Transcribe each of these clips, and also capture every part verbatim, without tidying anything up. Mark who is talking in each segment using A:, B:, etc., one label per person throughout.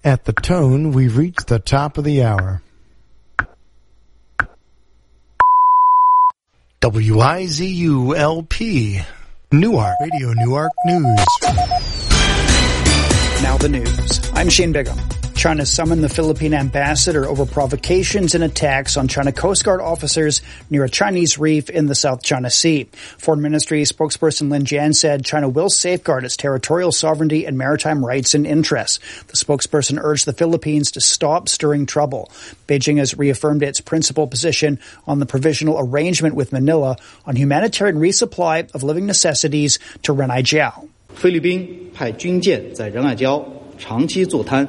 A: At the tone, we've reached the top of the hour. W I Z U L P, Newark, Radio Newark News.
B: Now the news. I'm Shane Bigham. China summoned the Philippine ambassador over provocations and attacks on China Coast Guard officers near a Chinese reef in the South China Sea. Foreign Ministry spokesperson Lin Jian said China will safeguard its territorial sovereignty and maritime rights and interests. The spokesperson urged the Philippines to stop stirring trouble. Beijing has reaffirmed its principal position on the provisional arrangement with Manila on humanitarian resupply of living necessities to Renai Jiao.
C: 菲律宾派军舰在仁爱礁长期坐滩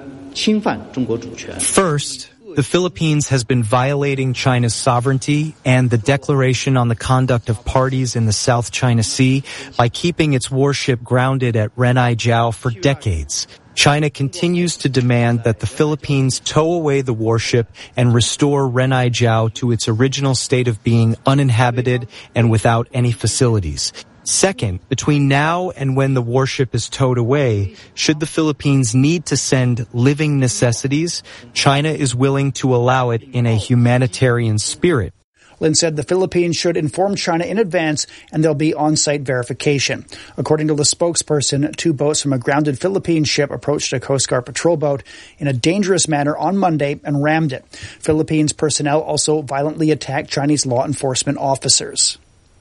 D: First, the Philippines has been violating China's sovereignty and the Declaration on the Conduct of Parties in the South China Sea by keeping its warship grounded at Renai Jiao for decades. China continues to demand that the Philippines tow away the warship and restore Renai Jiao to its original state of being uninhabited and without any facilities. Second, between now and when the warship is towed away, should the Philippines need to send living necessities, China is willing to allow it in a humanitarian spirit.
B: Lin said the Philippines should inform China in advance and there'll be on-site verification. According to the spokesperson, two boats from a grounded Philippine ship approached a Coast Guard patrol boat in a dangerous manner on Monday and rammed it. Philippines personnel also violently attacked Chinese law enforcement officers.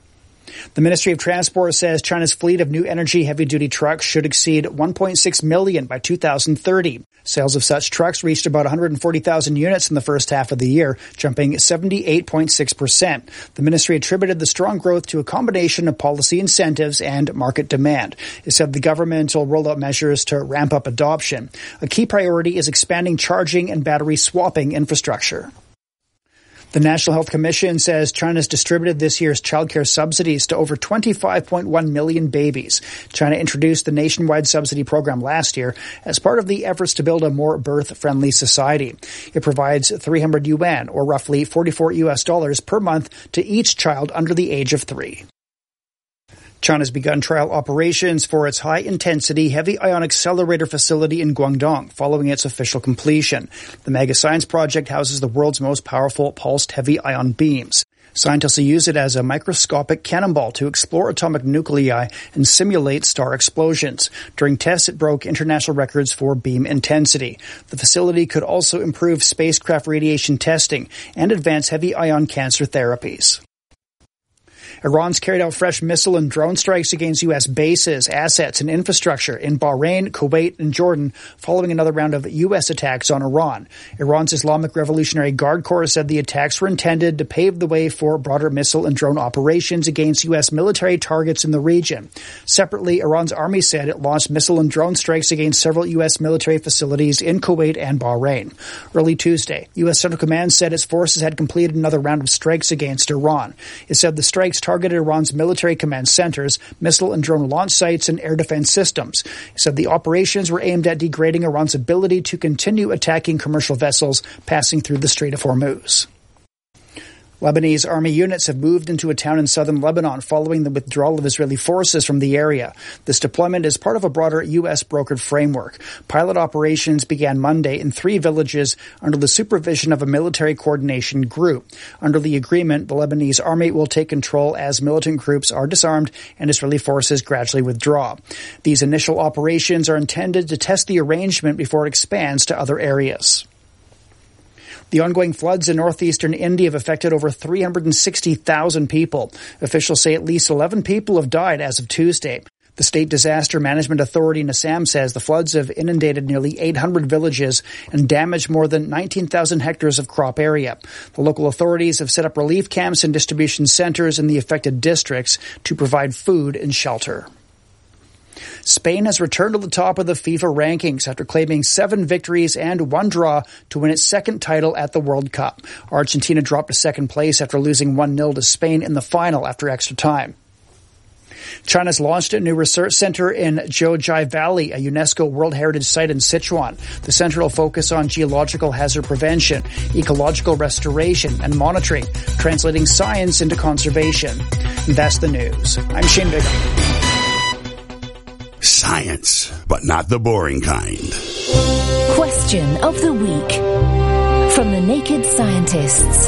B: The Ministry of Transport says China's fleet of new energy heavy-duty trucks should exceed one point six million by two thousand thirty. Sales of such trucks reached about one hundred forty thousand units in the first half of the year, jumping seventy-eight point six percent. The ministry attributed the strong growth to a combination of policy incentives and market demand. It said the government will roll out measures to ramp up adoption. A key priority is expanding charging and battery swapping infrastructure. The National Health Commission says China's distributed this year's childcare subsidies to over twenty-five point one million babies. China introduced the nationwide subsidy program last year as part of the efforts to build a more birth-friendly society. It provides three hundred yuan, or roughly forty-four U S dollars per month, to each child under the age of three. China's begun trial operations for its high-intensity heavy-ion accelerator facility in Guangdong following its official completion. The Mega Science Project houses the world's most powerful pulsed heavy-ion beams. Scientists will use it as a microscopic cannonball to explore atomic nuclei and simulate star explosions. During tests, it broke international records for beam intensity. The facility could also improve spacecraft radiation testing and advance heavy-ion cancer therapies. Iran's carried out fresh missile and drone strikes against U S bases, assets, and infrastructure in Bahrain, Kuwait, and Jordan following another round of U S attacks on Iran. Iran's Islamic Revolutionary Guard Corps said the attacks were intended to pave the way for broader missile and drone operations against U S military targets in the region. Separately, Iran's army said it launched missile and drone strikes against several U S military facilities in Kuwait and Bahrain. Early Tuesday, U S Central Command said its forces had completed another round of strikes against Iran. It said the strikes targeted Iran's military command centers, missile and drone launch sites, and air defense systems. It said the operations were aimed at degrading Iran's ability to continue attacking commercial vessels passing through the Strait of Hormuz. Lebanese army units have moved into a town in southern Lebanon following the withdrawal of Israeli forces from the area. This deployment is part of a broader U S brokered framework. Pilot operations began Monday in three villages under the supervision of a military coordination group. Under the agreement, the Lebanese army will take control as militant groups are disarmed and Israeli forces gradually withdraw. These initial operations are intended to test the arrangement before it expands to other areas. The ongoing floods in northeastern India have affected over three hundred sixty thousand people. Officials say at least eleven people have died as of Tuesday. The State Disaster Management Authority in Assam says the floods have inundated nearly eight hundred villages and damaged more than nineteen thousand hectares of crop area. The local authorities have set up relief camps and distribution centers in the affected districts to provide food and shelter. Spain has returned to the top of the FIFA rankings after claiming seven victories and one draw to win its second title at the World Cup. Argentina dropped to second place after losing one nil to Spain in the final after extra time. China's launched a new research center in Jiuzhai Valley, a UNESCO World Heritage Site in Sichuan. The center will focus on geological hazard prevention, ecological restoration, and monitoring, translating science into conservation. And that's the news. I'm Shane Bigham.
E: Science, but not the boring kind.
F: Question
E: Question of the week from the Naked Scientists.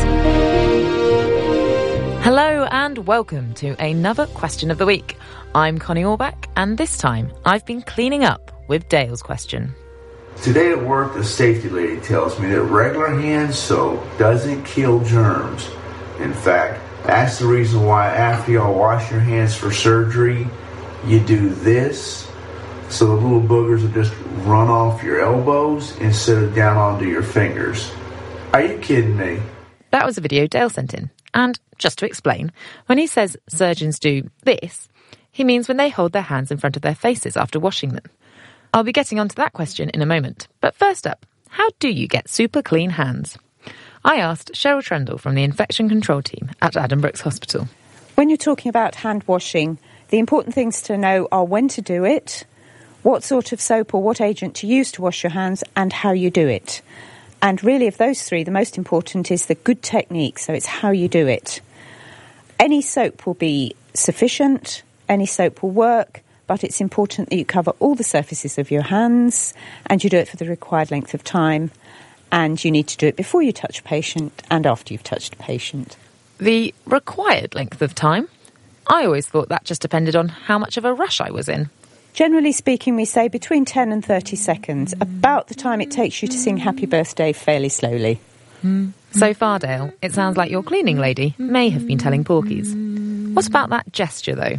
F: Hello and welcome to another Question of the Week. I'm Connie Orbach, and this time I've been cleaning up with Dale's question.
G: Today at work, the safety lady tells me that regular hand soap doesn't kill germs. In fact, that's the reason why after y'all wash your hands for surgery, you do this, so the little boogers will just run off your elbows instead of down onto your fingers. Are you kidding me?
F: That was a video Dale sent in. And just to explain, when he says surgeons do this, he means when they hold their hands in front of their faces after washing them. I'll be getting onto that question in a moment. But first up, how do you get super clean hands? I asked Cheryl Trendle from the infection control team at Addenbrooke's Hospital.
H: When you're talking about hand washing, the important things to know are when to do it, what sort of soap or what agent to use to wash your hands, and how you do it. And really, of those three, the most important is the good technique, so it's how you do it. Any soap will be sufficient, any soap will work, but it's important that you cover all the surfaces of your hands and you do it for the required length of time, and you need to do it before you touch a patient and after you've touched a patient.
F: The required length of time? I always thought that just depended on how much of a rush I was in.
H: Generally speaking, we say between ten and thirty seconds, about the time it takes you to sing Happy Birthday fairly slowly.
F: So far, Dale, it sounds like your cleaning lady may have been telling porkies. What about that gesture, though?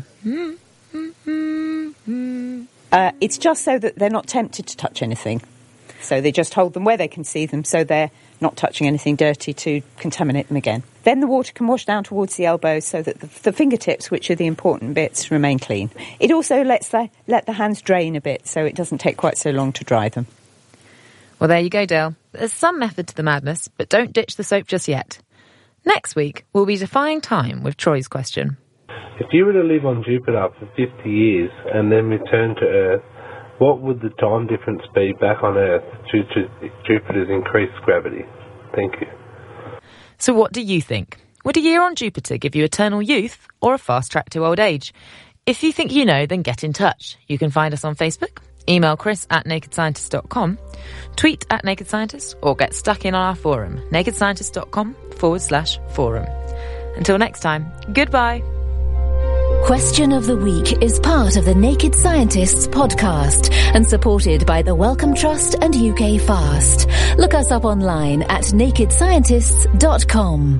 H: Uh, it's just so that they're not tempted to touch anything. So they just hold them where they can see them, so they're not touching anything dirty to contaminate them again. Then the water can wash down towards the elbows so that the, the fingertips, which are the important bits, remain clean. It also lets the, let the hands drain a bit, so it doesn't take quite so long to dry them.
F: Well, there you go, Dale. There's some method to the madness, but don't ditch the soap just yet. Next week, we'll be defying time with Troy's question.
I: If you were to live on Jupiter for fifty years and then return to Earth, what would the time difference be back on Earth due to Jupiter's increased gravity? Thank you.
F: So what do you think? Would a year on Jupiter give you eternal youth or a fast track to old age? If you think you know, then get in touch. You can find us on Facebook, email chris at nakedscientist dot com, tweet at Naked Scientist, or get stuck in on our forum, nakedscientist.com forward slash forum. Until next time, goodbye.
E: Question of the Week is part of the Naked Scientists podcast and supported by the Wellcome Trust and U K Fast. Look us up online at naked scientists dot com.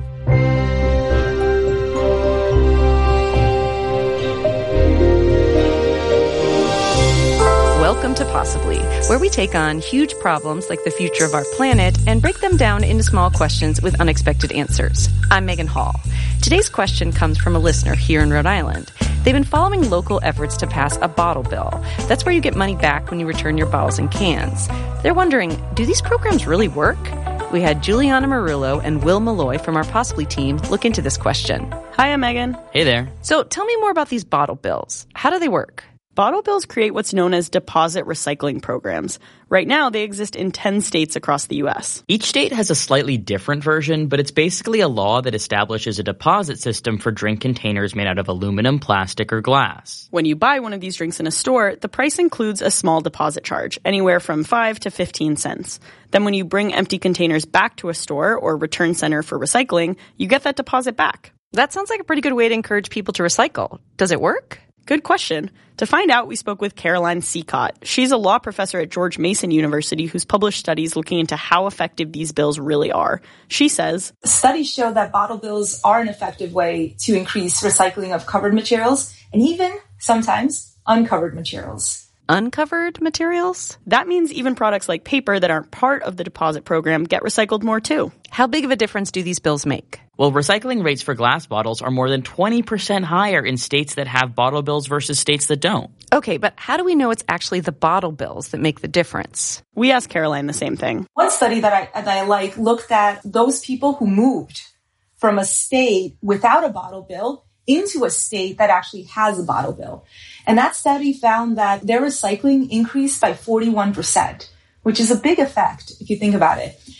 J: Welcome to Possibly, where we take on huge problems like the future of our planet and break them down into small questions with unexpected answers. I'm Megan Hall. Today's question comes from a listener here in Rhode Island. They've been following local efforts to pass a bottle bill. That's where you get money back when you return your bottles and cans. They're wondering, do these programs really work? We had Juliana Marulo and Will Malloy from our Possibly team look into this question.
K: Hi, I'm Megan.
L: Hey there.
J: So tell me more about these bottle bills. How do they work?
K: Bottle bills create what's known as deposit recycling programs. Right now, they exist in ten states across the U S.
L: Each state has a slightly different version, but it's basically a law that establishes a deposit system for drink containers made out of aluminum, plastic, or glass.
K: When you buy one of these drinks in a store, the price includes a small deposit charge, anywhere from five to fifteen cents. Then when you bring empty containers back to a store or return center for recycling, you get that deposit back.
J: That sounds like a pretty good way to encourage people to recycle. Does it work?
K: Good question. To find out, we spoke with Caroline Seacott. She's a law professor at George Mason University who's published studies looking into how effective these bills really are. She says,
M: studies show that bottle bills are an effective way to increase recycling of covered materials and even, sometimes, uncovered materials.
J: Uncovered materials?
K: That means even products like paper that aren't part of the deposit program get recycled more too.
J: How big of a difference do these bills make?
L: Well, recycling rates for glass bottles are more than twenty percent higher in states that have bottle bills versus states that don't.
J: Okay, but how do we know it's actually the bottle bills that make the difference?
K: We asked Caroline the same thing.
M: One study that I, that I like looked at those people who moved from a state without a bottle bill into a state that actually has a bottle bill. And that study found that their recycling increased by forty-one percent, which is a big effect if you think about it.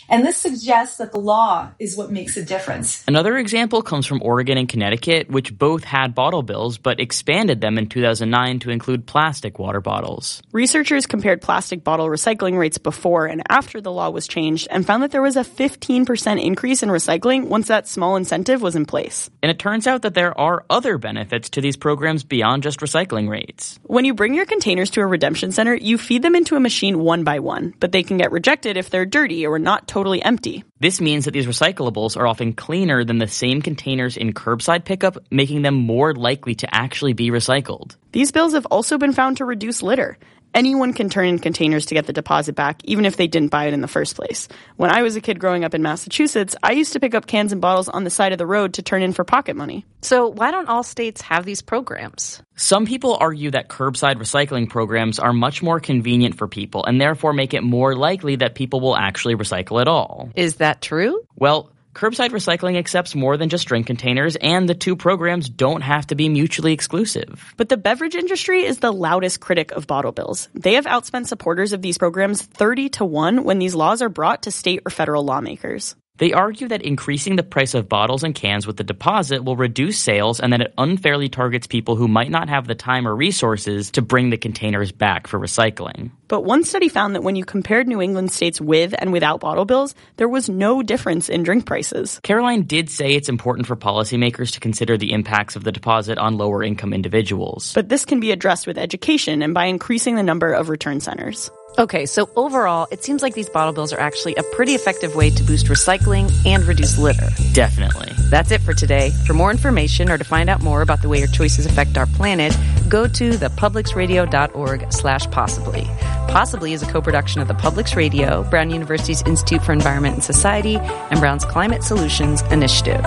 M: And this suggests that the law is what makes a difference.
L: Another example comes from Oregon and Connecticut, which both had bottle bills but expanded them in two thousand nine to include plastic water bottles.
K: Researchers compared plastic bottle recycling rates before and after the law was changed and found that there was a fifteen percent increase in recycling once that small incentive was in place.
L: And it turns out that there are other benefits to these programs beyond just recycling rates.
K: When you bring your containers to a redemption center, you feed them into a machine one by one, but they can get rejected if they're dirty or not totally empty.
L: This means that these recyclables are often cleaner than the same containers in curbside pickup, making them more likely to actually be recycled.
K: These bills have also been found to reduce litter. Anyone can turn in containers to get the deposit back, even if they didn't buy it in the first place. When I was a kid growing up in Massachusetts, I used to pick up cans and bottles on the side of the road to turn in for pocket money.
J: So why don't all states have these programs?
L: Some people argue that curbside recycling programs are much more convenient for people and therefore make it more likely that people will actually recycle at all.
J: Is that true?
L: Well, curbside recycling accepts more than just drink containers, and the two programs don't have to be mutually exclusive.
K: But the beverage industry is the loudest critic of bottle bills. They have outspent supporters of these programs thirty to one when these laws are brought to state or federal lawmakers.
L: They argue that increasing the price of bottles and cans with the deposit will reduce sales and that it unfairly targets people who might not have the time or resources to bring the containers back for recycling.
K: But one study found that when you compared New England states with and without bottle bills, there was no difference in drink prices.
L: Caroline did say it's important for policymakers to consider the impacts of the deposit on lower-income individuals.
K: But this can be addressed with education and by increasing the number of return centers.
J: Okay, so overall, it seems like these bottle bills are actually a pretty effective way to boost recycling and reduce litter.
L: Definitely.
J: That's it for today. For more information or to find out more about the way your choices affect our planet, go to thepublicsradio.org slash possibly. Possibly is a co-production of the Publics Radio, Brown University's Institute for Environment and Society, and Brown's Climate Solutions Initiative.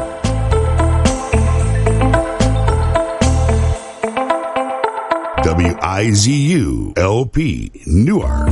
N: W I Z U L P, Newark.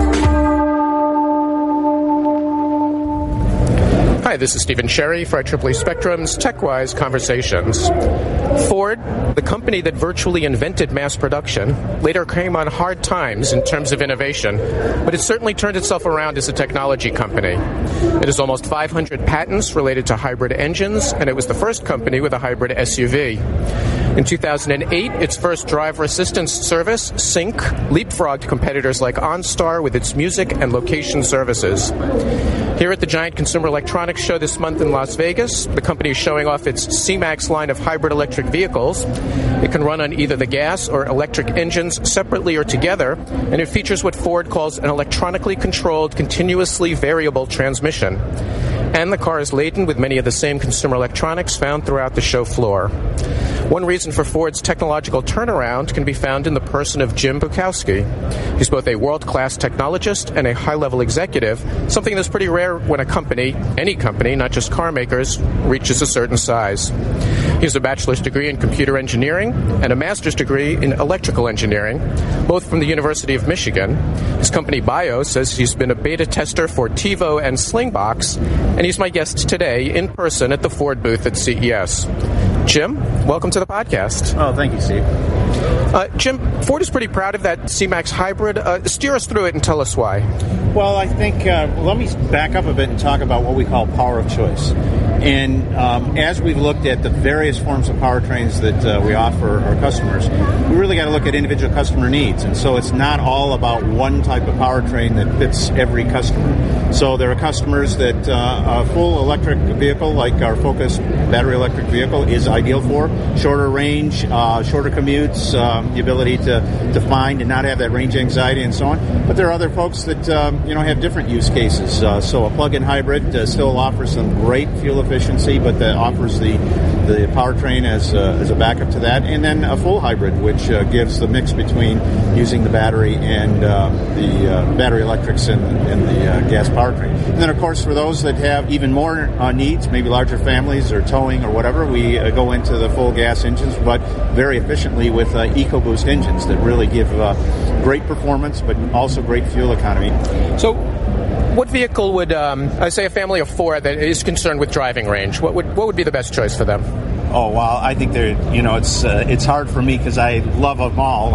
O: Hi, this is Stephen Sherry for I triple E Spectrum's TechWise Conversations. Ford, the company that virtually invented mass production, later came on hard times in terms of innovation, but it certainly turned itself around as a technology company. It has almost five hundred patents related to hybrid engines, and it was the first company with a hybrid S U V. In two thousand eight, its first driver assistance service, Sync, leapfrogged competitors like OnStar with its music and location services. Here at the Giant Consumer Electronics Show this month in Las Vegas, the company is showing off its C-Max line of hybrid electric vehicles. It can run on either the gas or electric engines separately or together, and it features what Ford calls an electronically controlled, continuously variable transmission. And the car is laden with many of the same consumer electronics found throughout the show floor. One reason for Ford's technological turnaround can be found in the person of Jim Bukowski. He's both a world-class technologist and a high-level executive, something that's pretty rare when a company, any company, not just car makers, reaches a certain size. He has a bachelor's degree in computer engineering and a master's degree in electrical engineering, both from the University of Michigan. His company Bio says he's been a beta tester for TiVo and Slingbox, and he's my guest today in person at the Ford booth at C E S. Jim, welcome to the podcast.
P: Oh, thank you, Steve.
O: Uh, Jim, Ford is pretty proud of that C-Max hybrid. Uh, steer us through it and tell us why.
P: Well, I think, uh, let me back up a bit and talk about what we call power of choice. And um, as we've looked at the various forms of powertrains that uh, we offer our customers, we really got to look at individual customer needs. And so it's not all about one type of powertrain that fits every customer. So there are customers that uh, a full electric vehicle, like our Focus battery electric vehicle, is ideal for. Shorter range, uh, shorter commutes, um, the ability to, to find and not have that range anxiety and so on. But there are other folks that um, you know have different use cases. Uh, so a plug-in hybrid uh, still offers some great fuel efficiency, but that offers the the powertrain as a, as a backup to that, and then a full hybrid, which uh, gives the mix between using the battery and uh, the uh, battery electrics and, and the uh, gas powertrain. And then, of course, for those that have even more uh, needs, maybe larger families or towing or whatever, we uh, go into the full gas engines, but very efficiently with uh, EcoBoost engines that really give uh, great performance, but also great fuel economy.
O: So, what vehicle would, um, I say a family of four that is concerned with driving range, what would what would be the best choice for them?
P: Oh, well, I think they're, you know, it's uh, it's hard for me because I love them all. Uh,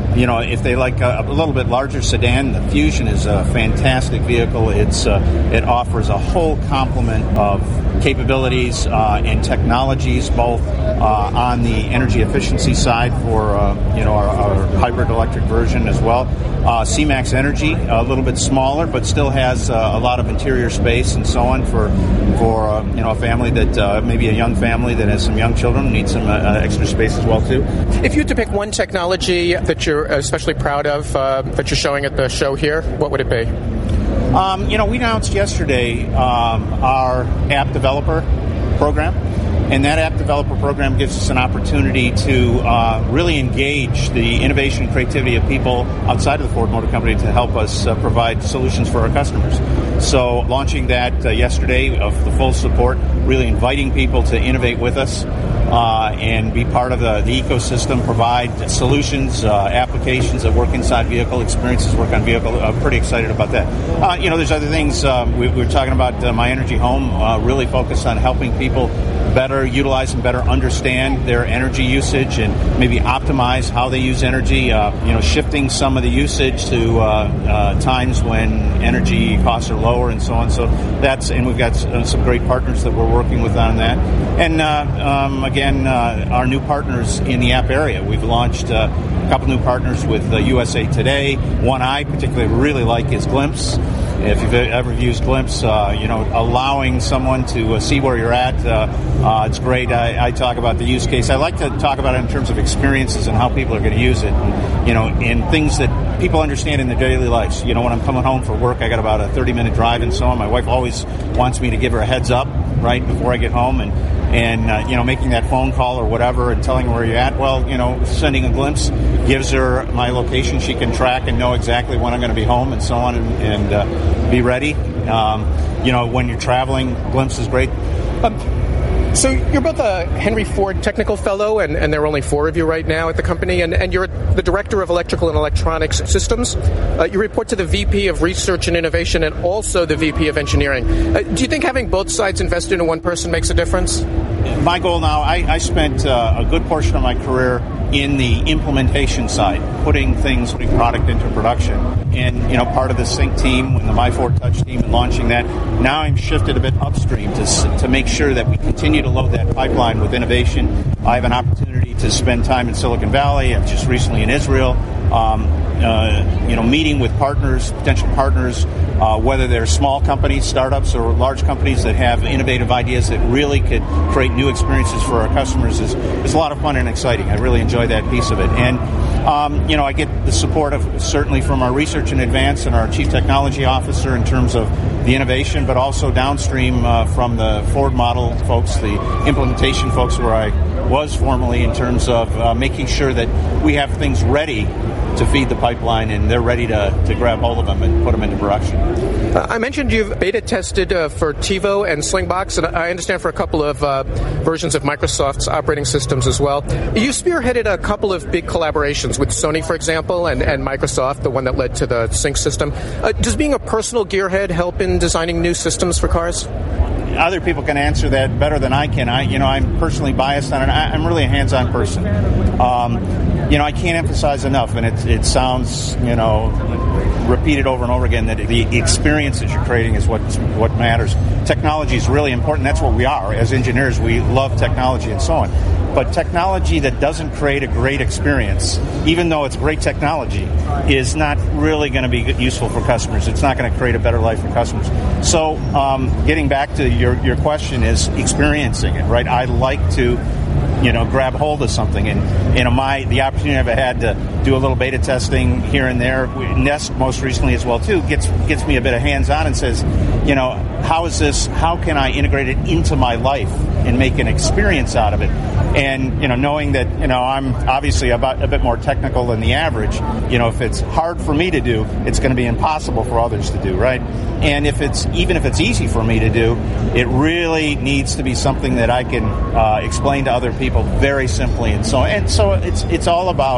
P: you know, if they like a, a little bit larger sedan, the Fusion is a fantastic vehicle. It's uh, it offers a whole complement of capabilities uh, and technologies, both uh, on the energy efficiency side for uh, you know our, our hybrid electric version as well. Uh, C-Max Energy, a little bit smaller, but still has uh, a lot of interior space and so on for for uh, you know a family that uh, maybe a young family that has some young children, needs some uh, extra space as well too.
O: If you had to pick one technology that you're especially proud of uh, that you're showing at the show here, what would it be?
P: Um, you know, we announced yesterday um, our app developer program. And that app developer program gives us an opportunity to uh, really engage the innovation and creativity of people outside of the Ford Motor Company to help us uh, provide solutions for our customers. So launching that uh, yesterday of the full support, really inviting people to innovate with us uh, and be part of the, the ecosystem, provide solutions, uh, applications that work inside vehicle, experiences work on vehicle. I'm pretty excited about that. Uh, you know, there's other things. Uh, we, we were talking about uh, My Energy Home, uh, really focused on helping people better utilize and better understand their energy usage and maybe optimize how they use energy, uh, you know, shifting some of the usage to uh, uh, times when energy costs are lower and so on. So that's, and we've got some great partners that we're working with on that. And uh, um, again, uh, our new partners in the app area. We've launched uh, a couple new partners with uh, U S A Today. One I particularly really like is Glimpse. If you've ever used Glimpse, uh, you know, allowing someone to uh, see where you're at, uh, uh, it's great. I, I talk about the use case. I like to talk about it in terms of experiences and how people are going to use it, and, you know, in things that people understand in their daily lives. You know, when I'm coming home from work, I got about a thirty-minute drive and so on. My wife always wants me to give her a heads up, right, before I get home, and and uh, you know, making that phone call or whatever and telling her where you're at. Well, you know, sending a Glimpse gives her my location. She can track and know exactly when I'm going to be home and so on, and, and uh, be ready. Um, you know, when you're traveling, Glimpse is great.
O: Um, So you're both a Henry Ford Technical Fellow, and, and there are only four of you right now at the company, and, and you're the Director of Electrical and Electronics Systems. Uh, you report to the V P of Research and Innovation and also the V P of Engineering. Uh, do you think having both sides invested in one person makes a difference?
P: My goal now, I, I spent uh, a good portion of my career in the implementation side, putting things, putting product into production. And, you know, part of the Sync team, when the My Ford Touch team, and launching that, now I'm shifted a bit upstream to to make sure that we continue to load that pipeline with innovation. I have an opportunity to spend time in Silicon Valley. I'm just recently in Israel, um, uh, you know, meeting with partners, potential partners, uh, whether they're small companies, startups, or large companies that have innovative ideas that really could create new experiences for our customers. Is it's a lot of fun and exciting. I really enjoy that piece of it. And, um, you know, I get the support of certainly from our research and advance and our chief technology officer in terms of the innovation, but also downstream uh, from the Ford model folks, the implementation folks where I was formerly, in terms of uh, making sure that we have things ready to feed the pipeline, and they're ready to, to grab hold of them and put them into production.
O: Uh, I mentioned you've beta tested uh, for TiVo and Slingbox, and I understand for a couple of uh, versions of Microsoft's operating systems as well. You spearheaded a couple of big collaborations with Sony, for example, and, and Microsoft, the one that led to the Sync system. Uh, does being a personal gearhead help in designing new systems for cars?
P: Other people can answer that better than I can. I, you know, I'm personally biased on it. I, I'm really a hands-on person. Um, you know, I can't emphasize enough, and it, it sounds, you know, repeated over and over again, that the experience that you're creating is what what matters. Technology is really important. That's what we are. As engineers, we love technology and so on. But technology that doesn't create a great experience, even though it's great technology, is not really going to be useful for customers. It's not going to create a better life for customers. So um, getting back to your, your question is experiencing it, right? I like to, you know, grab hold of something. And, you know, my the opportunity I've had to do a little beta testing here and there, Nest most recently as well, too, gets gets me a bit of hands-on and says, you know, how is this, how can I integrate it into my life and make an experience out of it? And, you know, knowing that, you know, I'm obviously about a bit more technical than the average, you know, if it's hard for me to do, it's going to be impossible for others to do, right? And if it's, even if it's easy for me to do, it really needs to be something that I can uh, explain to other people very simply. And so, and so it's, it's all about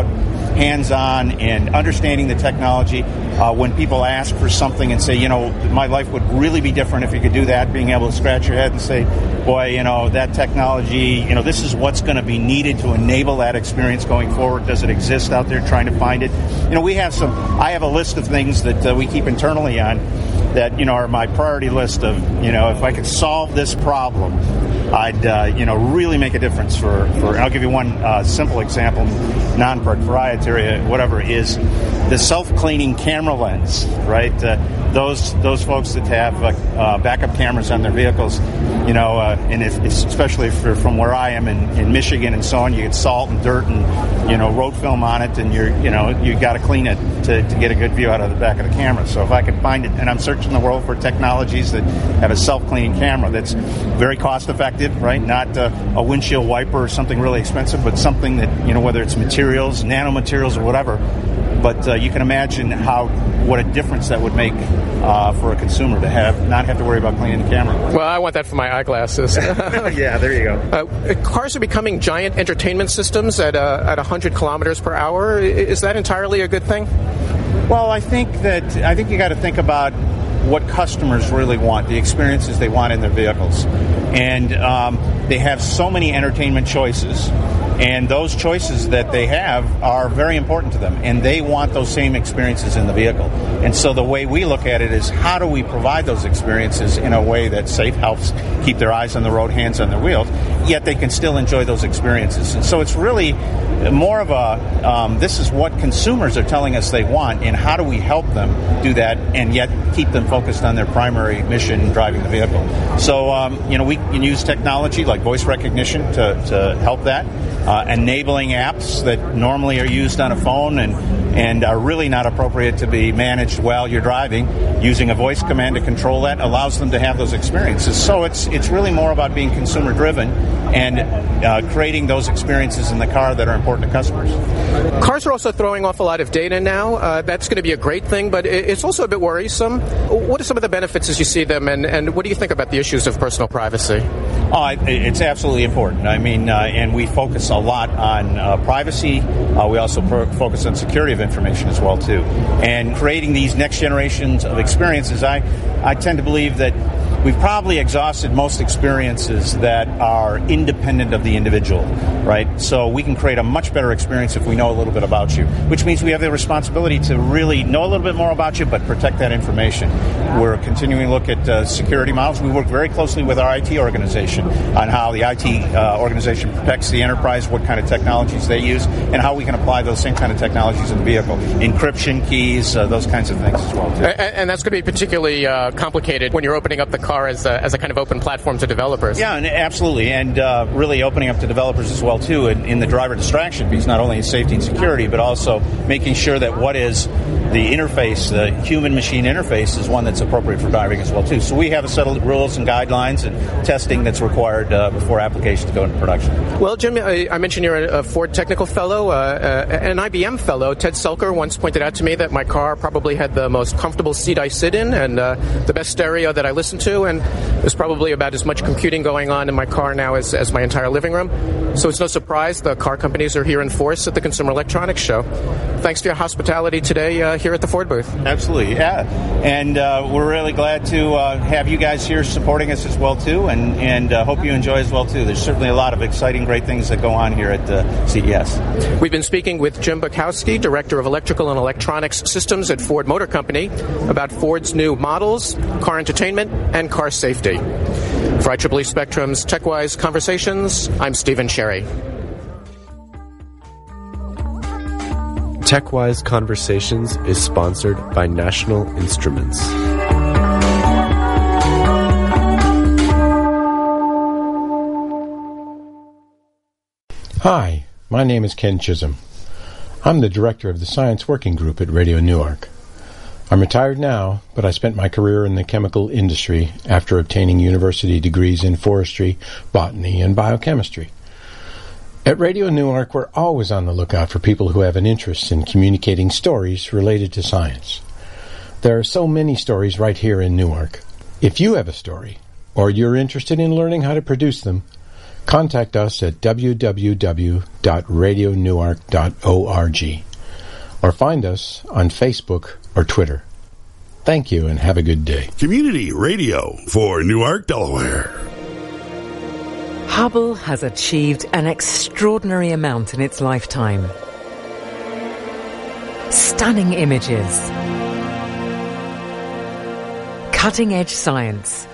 P: hands-on and understanding the technology. Uh, when people ask for something and say, you know, my life would really be different if you could do that, being able to scratch your head and say, boy, you know, that technology, you know, this is what's going to be needed to enable that experience going forward. Does it exist out there? Trying to find it. You know, we have some, I have a list of things that uh, we keep internally on that, you know, are my priority list of, you know, if I could solve this problem, I'd, uh, you know, really make a difference for, for and I'll give you one uh, simple example, non-proprietary, whatever, is the self-cleaning camera lens, right? Uh, those those folks that have uh, uh, backup cameras on their vehicles, you know, uh, and if, especially if you're from where I am in, in Michigan and so on, you get salt and dirt and, you know, road film on it, and you're, you know, you got to clean it to, to get a good view out of the back of the camera. So if I could find it, and I'm searching the world for technologies that have a self-cleaning camera that's very cost-effective, right? Not uh, a windshield wiper or something really expensive, but something that, you know, whether it's materials, nanomaterials, or whatever. But uh, you can imagine how what a difference that would make uh, for a consumer to have not have to worry about cleaning the camera.
O: Well, I want that for my eyeglasses.
P: Yeah, there you go.
O: Uh, cars are becoming giant entertainment systems at uh, at one hundred kilometers per hour. Is that entirely a good thing?
P: Well, I think that I think you got to think about what customers really want, the experiences they want in their vehicles, and um, they have so many entertainment choices. And those choices that they have are very important to them, and they want those same experiences in the vehicle. And so the way we look at it is, how do we provide those experiences in a way that's safe, helps keep their eyes on the road, hands on their wheels, yet they can still enjoy those experiences. And so it's really more of a, um, this is what consumers are telling us they want, and how do we help them do that and yet keep them focused on their primary mission, driving the vehicle. So, um, you know, we can use technology like voice recognition to, to help that. Uh, enabling apps that normally are used on a phone and, and are really not appropriate to be managed while you're driving, using a voice command to control that allows them to have those experiences. So it's it's really more about being consumer driven and uh, creating those experiences in the car that are important to customers.
O: Cars are also throwing off a lot of data now. Uh, that's going to be a great thing, but it's also a bit worrisome. What are some of the benefits as you see them, and, and what do you think about the issues of personal privacy?
P: Oh, it's absolutely important. I mean, uh, and we focus a lot on uh, privacy. Uh, we also pro- focus on security of information as well, too. And creating these next generations of experiences, I, I tend to believe that we've probably exhausted most experiences that are independent of the individual, right? So we can create a much better experience if we know a little bit about you, which means we have the responsibility to really know a little bit more about you, but protect that information. We're continuing to look at uh, security models. We work very closely with our I T organization on how the I T uh, organization protects the enterprise, what kind of technologies they use, and how we can apply those same kind of technologies in the vehicle. Encryption keys, uh, those kinds of things as well, too.
O: And, and that's going to be particularly uh, complicated when you're opening up the car as a, as a kind of open platform to developers.
P: Yeah, and absolutely, and uh, really opening up to developers as well, too, in, in the driver distraction piece, not only in safety and security, but also making sure that what is the interface, the human-machine interface, is one that's appropriate for driving as well, too. So we have a set of rules and guidelines and testing that's required uh, before applications go into production.
O: Well, Jim, I, I mentioned you're a Ford Technical Fellow, uh, uh, an I B M Fellow. Ted Selker once pointed out to me that my car probably had the most comfortable seat I sit in and uh, the best stereo that I listen to, and there's probably about as much computing going on in my car now as, as my entire living room. So it's no surprise the car companies are here in force at the Consumer Electronics Show. Thanks for your hospitality today uh, here at the Ford booth.
P: Absolutely, yeah. And uh, we're really glad to uh, have you guys here supporting us as well, too, and, and uh, hope you enjoy as well, too. There's certainly a lot of exciting, great things that go on here at uh, C E S.
O: We've been speaking with Jim Bukowski, Director of Electrical and Electronics Systems at Ford Motor Company, about Ford's new models, car entertainment, and car safety. For I triple E Spectrum's TechWise Conversations, I'm Stephen Sherry.
Q: TechWise Conversations is sponsored by National Instruments.
R: Hi, my name is Ken Chisholm. I'm the director of the Science Working Group at Radio Newark. I'm retired now, but I spent my career in the chemical industry after obtaining university degrees in forestry, botany, and biochemistry. At Radio Newark, we're always on the lookout for people who have an interest in communicating stories related to science. There are so many stories right here in Newark. If you have a story, or you're interested in learning how to produce them, contact us at w w w dot radio newark dot org. or find us on Facebook or Twitter. Thank you and have a good day.
N: Community radio for Newark, Delaware.
S: Hubble has achieved an extraordinary amount in its lifetime. Stunning images, cutting-edge science,